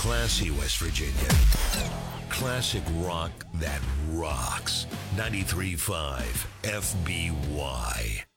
Classy West Virginia. Classic rock that rocks. 93.5 FBY.